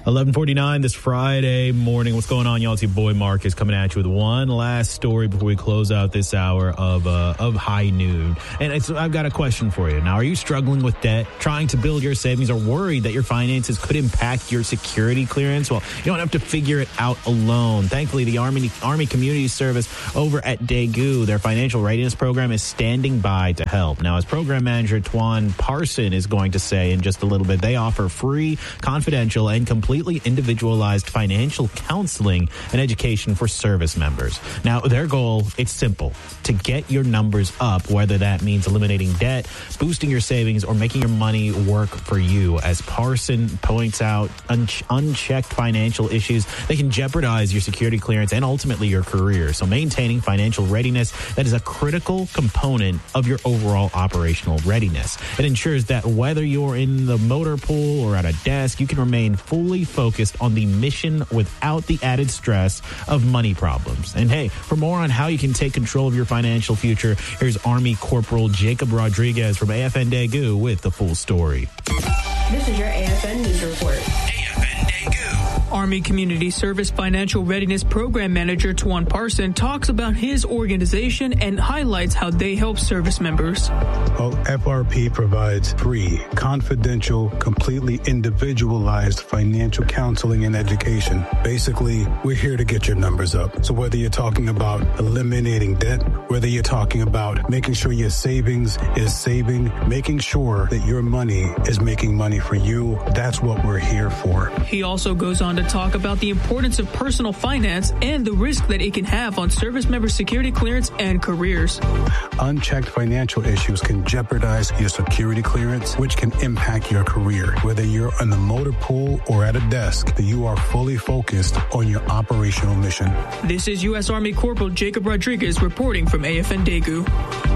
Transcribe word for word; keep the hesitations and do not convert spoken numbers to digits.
eleven forty-nine this Friday morning. What's going on, y'all? It's your boy Marcus coming at you with one last story before we close out this hour of uh, of high noon. And it's, I've got a question for you. Now, are you struggling with debt, trying to build your savings, or worried that your finances could impact your security clearance? Well, you don't have to figure it out alone. Thankfully, the Army Army Community Service over at Daegu, their financial readiness program, is standing by to help. Now, as Program Manager Tuan Parson is going to say in just a little bit, they offer free, confidential, and completely individualized financial counseling and education for service members. Now, their goal, it's simple: to get your numbers up, whether that means eliminating debt, boosting your savings, or making your money work for you. As Parson points out, un- unchecked financial issues, they can jeopardize your security clearance and ultimately your career. So maintaining financial readiness, that is a critical component of your overall operational readiness. It ensures that whether you're in the motor pool or at a desk, you can remain fully focused on the mission without the added stress of money problems. And hey, for more on how you can take control of your financial future, here's Army Corporal Jacob Rodriguez from A F N Daegu with the full story. This is your A F N News Report. Army Community Service Financial Readiness Program Manager Tuan Parson talks about his organization and highlights how they help service members. Well, F R P provides free, confidential, completely individualized financial counseling and education. Basically, we're here to get your numbers up. So whether you're talking about eliminating debt, whether you're talking about making sure your savings is saving, making sure that your money is making money for you, that's what we're here for. He also goes on to talk about the importance of personal finance and the risk that it can have on service member security clearance and careers. Unchecked financial issues can jeopardize your security clearance, which can impact your career. Whether you're in the motor pool or at a desk, you are fully focused on your operational mission. This is U S Army Corporal Jacob Rodriguez reporting from A F N Daegu.